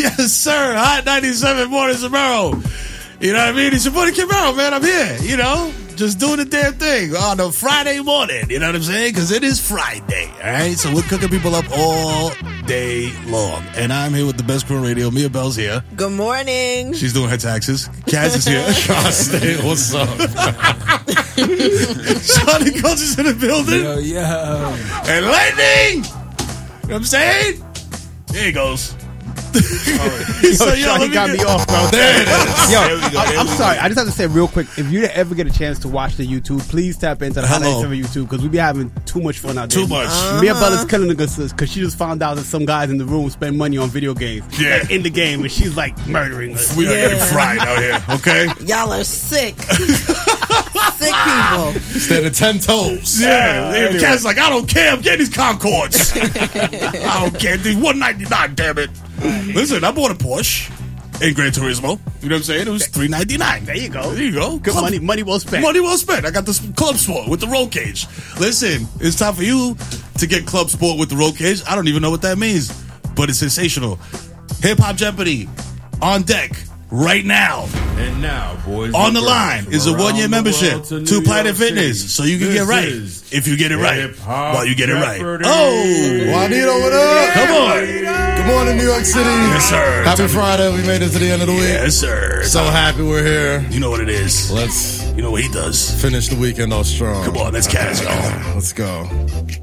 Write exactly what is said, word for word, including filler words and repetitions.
Yes, sir. Hot ninety-seven Morning Sombrero. You know what I mean? It's your buddy Camaro, man. I'm here, you know, just doing the damn thing on a Friday morning. You know what I'm saying? Because it is Friday, all right? So we're cooking people up all day long. And I'm here with the best crew on radio. Mia Bell's here. Good morning. She's doing her taxes. Kaz is here. Constant. What's up? Johnny Coach is in the building. Yo, yo. And Lightning. You know what I'm saying? There he goes. Yo, So, yo, Sean, let he got get- me off, bro. There it is. Yo, There we go, I, there I'm we go. sorry. I just have to say real quick. If you ever get a chance to watch the YouTube, please tap into the Hot Hello. ninety-seven YouTube because we be having too much fun out there. Too much. Mia Bella's killing us because she just found out that some guys in the room spend money on video games. Yeah. Like, in the game, and she's like murdering us. We are Yeah. getting fried out here, okay? Y'all are sick. Sick people. Stand at ten toes. Yeah. The cat's like, I don't care. I'm getting these Concords. I don't care. These one ninety-nine, damn it. Listen, I bought a Porsche in Gran Turismo. You know what I'm saying? It was three ninety-nine. There you go. There you go. Good Club- money, money well spent. Money well spent. I got this Club Sport with the roll cage. Listen, it's time for you to get Club Sport with the roll cage. I don't even know what that means, but it's sensational. Hip Hop Jeopardy on deck right now. And now, boys, On and the girls line from is a around one-year the membership world to to New Planet York Fitness, City. so you can This get right is if you get it right. Hip-Hop While you get it right. Jeopardy. Oh, Juanito, what up? come on. Good morning, New York City. Yes, sir. Happy Friday. We made it to the end of the week. Yes, sir. So happy we're here. You know what it is. Let's You know what he does. finish the weekend off strong. Come on, let's catch it all. Let's go.